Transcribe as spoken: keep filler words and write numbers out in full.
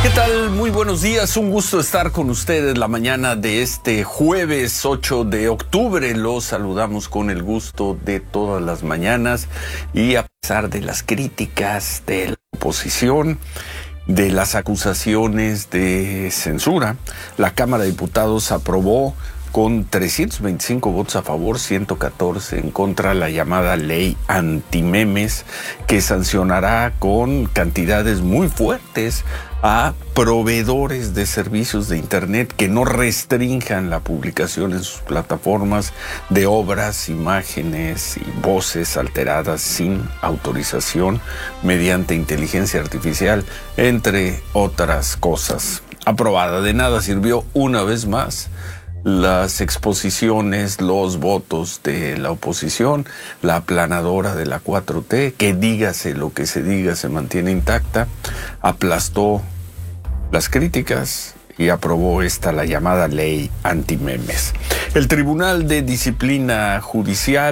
¿Qué tal? Muy buenos días, un gusto estar con ustedes la mañana de este jueves ocho de octubre. Los saludamos con el gusto de todas las mañanas y a pesar de las críticas de la oposición, de las acusaciones de censura, la Cámara de Diputados aprobó con trescientos veinticinco votos a favor, ciento catorce en contra, la llamada ley antimemes, que sancionará con cantidades muy fuertes a proveedores de servicios de Internet que no restrinjan la publicación en sus plataformas de obras, imágenes y voces alteradas sin autorización mediante inteligencia artificial, entre otras cosas. Aprobada. De nada sirvió una vez más las exposiciones, los votos de la oposición, la aplanadora de la cuatro T, que dígase lo que se diga, se mantiene intacta, aplastó las críticas y aprobó esta, la llamada ley antimemes. El Tribunal de Disciplina Judicial